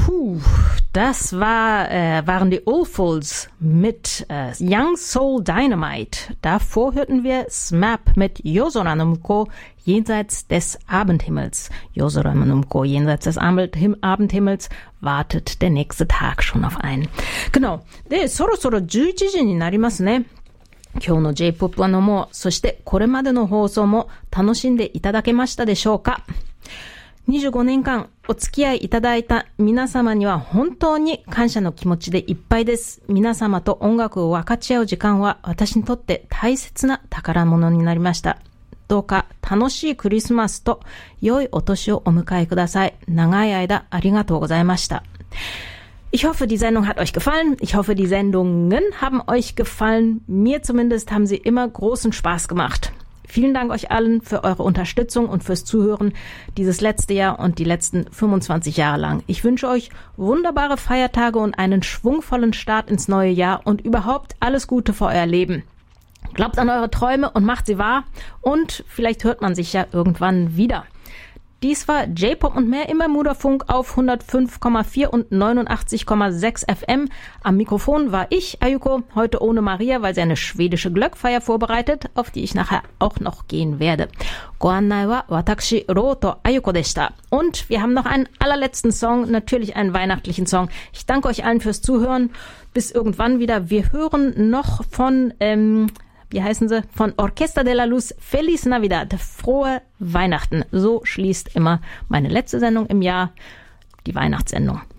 Das waren die Oldfuls mit Young Soul Dynamite. Davor hörten wir SMAP mit Yozora no Mukou, jenseits des Abendhimmels. Yozora no Mukou, jenseits des Abendhimmels, wartet der nächste Tag schon auf einen. Genau. で、そろそろ11時になりますね。今日の J-POP はのも、そしてこれまでの放送も楽しんでいただけましたでしょうか。25年間お付き合いいただいた皆様には本当に感謝の気持ちでいっぱいです。皆様と音楽を分かち合う時間は私にとって大切な宝物になりました。どうか楽しいクリスマスと良いお年をお迎えください。長い間ありがとうございました。Ich hoffe, die Sendung hat euch gefallen. Ich hoffe, die Sendungen haben euch gefallen. Mir zumindest haben sie immer großen Spaß gemacht. Vielen Dank euch allen für eure Unterstützung und fürs Zuhören dieses letzte Jahr und die letzten 25 Jahre lang. Ich wünsche euch wunderbare Feiertage und einen schwungvollen Start ins neue Jahr und überhaupt alles Gute für euer Leben. Glaubt an eure Träume und macht sie wahr und vielleicht hört man sich ja irgendwann wieder. Dies war J-Pop und mehr im Bermuda-Funk auf 105,4 und 89,6 FM. Am Mikrofon war ich, Ayuko, heute ohne Maria, weil sie eine schwedische Glöckfeier vorbereitet, auf die ich nachher auch noch gehen werde. Goannai wa watakushi Roto Ayuko deshita. Und wir haben noch einen allerletzten Song, natürlich einen weihnachtlichen Song. Ich danke euch allen fürs Zuhören. Bis irgendwann wieder. Wir hören noch von wie heißen sie? Von Orquesta de la Luz, Feliz Navidad, frohe Weihnachten. So schließt immer meine letzte Sendung im Jahr, die Weihnachtssendung.